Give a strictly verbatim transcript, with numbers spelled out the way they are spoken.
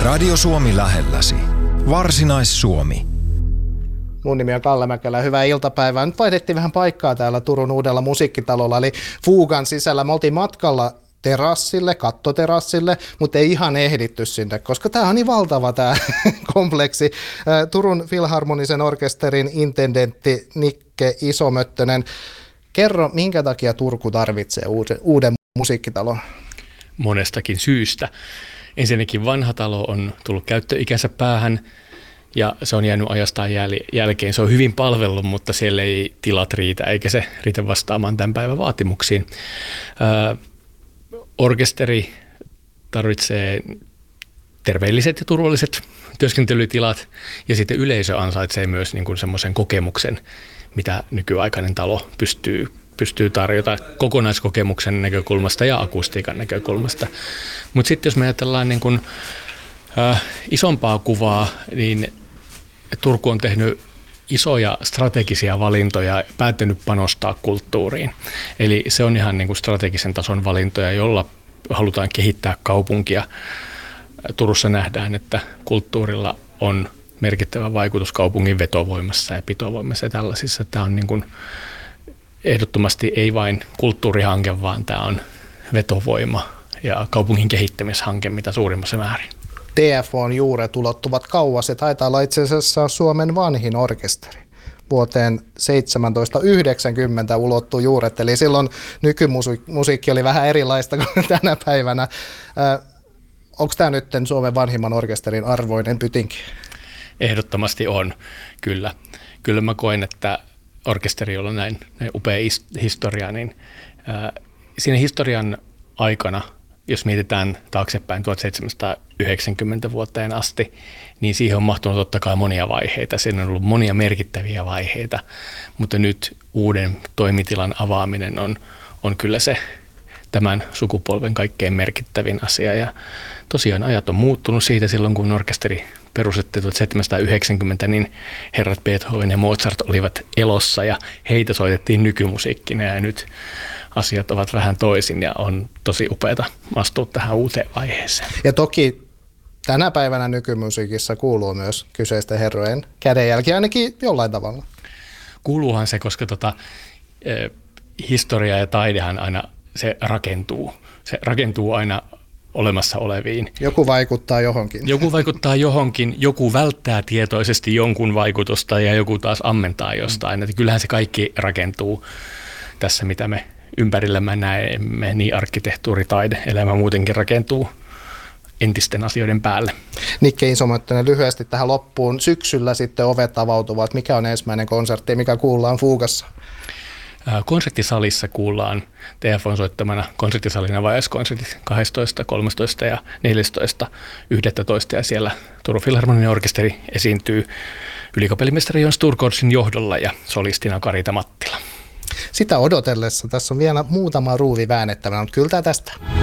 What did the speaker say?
Radio Suomi lähelläsi. Varsinais-Suomi. Mun nimi on Kalle Mäkelä. Hyvää iltapäivää. Nyt vaihdettiin vähän paikkaa täällä Turun uudella musiikkitalolla, eli Fugan sisällä. Me oltiin matkalla terassille, kattoterassille, mutta ei ihan ehditty sinne, koska tämä on niin valtava tämä kompleksi. Turun Filharmonisen orkesterin intendentti Nikke Isomöttönen. Kerro, minkä takia Turku tarvitsee uuden, uuden musiikkitalon? Monestakin syystä. Ensinnäkin vanha talo on tullut käyttöikänsä päähän ja se on jäänyt ajastaan jäl- jälkeen. Se on hyvin palvellut, mutta siellä ei tilat riitä eikä se riitä vastaamaan tämän päivän vaatimuksiin. Ö, orkesteri tarvitsee terveelliset ja turvalliset työskentelytilat ja sitten yleisö ansaitsee myös niin kuin semmoisen kokemuksen, mitä nykyaikainen talo pystyy pystyy tarjota kokonaiskokemuksen näkökulmasta ja akustiikan näkökulmasta. Mutta sitten jos me ajatellaan niin kun, äh, isompaa kuvaa, niin Turku on tehnyt isoja strategisia valintoja ja päättänyt panostaa kulttuuriin. Eli se on ihan niin kun strategisen tason valintoja, jolla halutaan kehittää kaupunkia. Turussa nähdään, että kulttuurilla on merkittävä vaikutus kaupungin vetovoimassa ja pitovoimassa ja tällaisissa. Tämä on niin kun ehdottomasti ei vain kulttuurihanke, vaan tämä on vetovoima ja kaupungin kehittämishanke mitä suurimmassa määrin. T F O:n juuret ulottuvat kauas. Se taitaa olla itse asiassa Suomen vanhin orkesteri. Vuoteen seitsemäntoista yhdeksänkymmentä ulottuu juuret, eli silloin nykymusiikki oli vähän erilaista kuin tänä päivänä. Äh, onko tämä nyt Suomen vanhimman orkesterin arvoinen pytinki? Ehdottomasti on, kyllä. Kyllä mä koen, että orkesteri, jolla on näin, näin upea historia, niin ää, siinä historian aikana, jos mietitään taaksepäin tuhatseitsemänsataayhdeksänkymmentä vuoteen asti, niin siihen on mahtunut totta kai monia vaiheita. Siinä on ollut monia merkittäviä vaiheita, mutta nyt uuden toimitilan avaaminen on, on kyllä se tämän sukupolven kaikkein merkittävin asia. Ja tosiaan ajat on muuttunut siitä silloin, kun orkesteri perustettiin tuhatseitsemänsataayhdeksänkymmentä, niin herrat Beethoven ja Mozart olivat elossa ja heitä soitettiin nykymusiikkina ja nyt asiat ovat vähän toisin ja on tosi upeata astua tähän uuteen vaiheeseen. Ja toki tänä päivänä nykymusiikissa kuuluu myös kyseisten herrojen kädenjälki ainakin jollain tavalla. Kuuluuhan se, koska tota, eh, historia ja taidehan aina se rakentuu. Se rakentuu aina olemassa oleviin. Joku vaikuttaa johonkin. Joku vaikuttaa johonkin, joku välttää tietoisesti jonkun vaikutusta ja joku taas ammentaa jostain. Mm. Että kyllähän se kaikki rakentuu tässä, mitä me ympärillämme näemme, niin arkkitehtuuri, taide, elämä muutenkin rakentuu entisten asioiden päälle. Nikke Isomöttönen, lyhyesti tähän loppuun. Syksyllä sitten ovet avautuvat. Mikä on ensimmäinen konsertti, mikä kuullaan Fugassa? Konserttisalissa kuullaan T F O:n soittamana konserttisalina vajaiskonsertit kahdestoista, kolmastoista ja neljästoista yhdestoista ja siellä Turun Filharmoninen orkesteri esiintyy ylikapellimestari Jon Sturkorsin johdolla ja solistina Karita Mattila. Sitä odotellessa tässä on vielä muutama ruuvi väännettävänä, mutta kyllä tästä.